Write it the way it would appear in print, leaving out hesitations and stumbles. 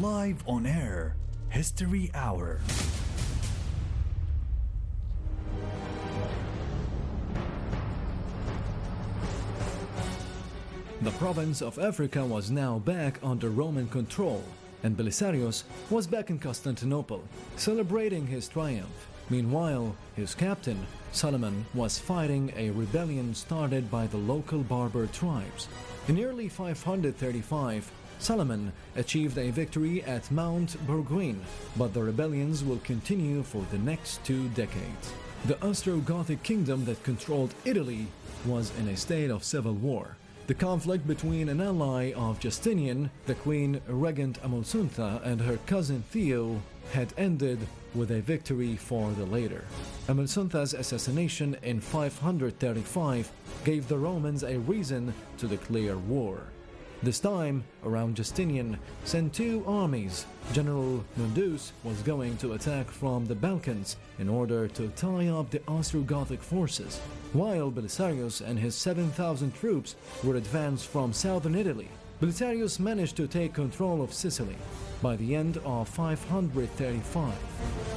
Live on air, History Hour. The province of Africa was now back under Roman control, and Belisarius was back in Constantinople, celebrating his triumph. Meanwhile, his captain, Solomon, was fighting a rebellion started by the local Berber tribes. In early 535, Solomon achieved a victory at Mount Burguin, but the rebellions will continue for the next 2 decades. The Ostrogothic kingdom that controlled Italy was in a state of civil war. The conflict between an ally of Justinian, the queen regent Amalsuntha, and her cousin Theo had ended with a victory for the latter. Amalsuntha's assassination in 535 gave the Romans a reason to declare war. This time, around Justinian sent 2 armies. General Mundus was going to attack from the Balkans in order to tie up the Ostrogothic forces, while Belisarius and his 7,000 troops were advanced from southern Italy. Belisarius managed to take control of Sicily by the end of 535.